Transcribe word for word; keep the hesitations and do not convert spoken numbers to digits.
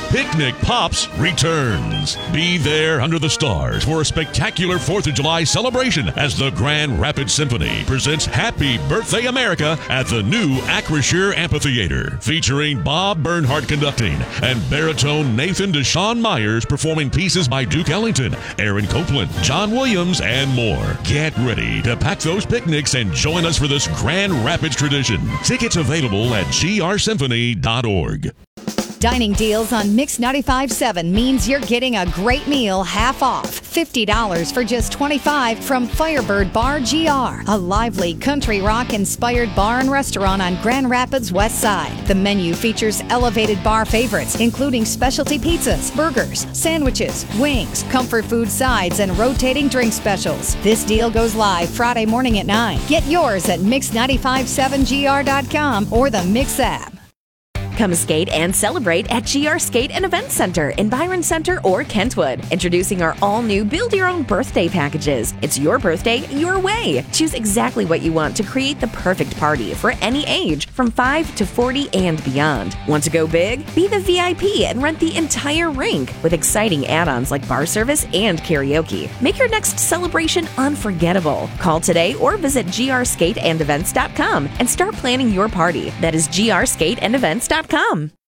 Picnic Pops returns. Be there under the stars for a spectacular fourth of July celebration as the Grand Rapids Symphony presents Happy Birthday America at the new Acrisure Amphitheater, featuring Bob Bernhardt conducting and baritone Nathan Deshawn Myers performing pieces by Duke Ellington, Aaron Copland, John Williams, and more. Get ready to pack those picnics and join us for this Grand Rapids tradition. Tickets available at g r symphony dot org. Dining deals on Mix ninety-five point seven means you're getting a great meal half off. fifty dollars for just twenty-five dollars from Firebird Bar G R, a lively country rock-inspired bar and restaurant on Grand Rapids West Side. The menu features elevated bar favorites, including specialty pizzas, burgers, sandwiches, wings, comfort food sides, and rotating drink specials. This deal goes live Friday morning at nine. Get yours at mix nine five seven g r dot com or the Mix app. Come skate and celebrate at G R Skate and Event Center in Byron Center or Kentwood. Introducing our all-new build-your-own birthday packages. It's your birthday, your way. Choose exactly what you want to create the perfect party for any age, from five to forty and beyond. Want to go big? Be the V I P and rent the entire rink with exciting add-ons like bar service and karaoke. Make your next celebration unforgettable. Call today or visit g r skate and events dot com and start planning your party. That is g r skate and events dot com. Come.